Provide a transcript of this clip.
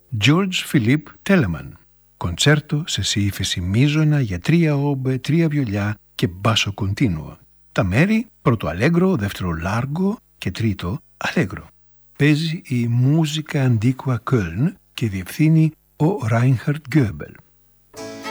George Philippe Telemann. Κοντσέρτο σε σι ύφεση μείζωνα για 3 όμπε, 3 βιολιά και μπάσο κοντίνουο. Τα μέρη πρώτο αλέγκρο, δεύτερο λάργο και τρίτο αλέγκρο. Παίζει η Musica Antiqua Köln και διευθύνει ο Reinhard Goebel.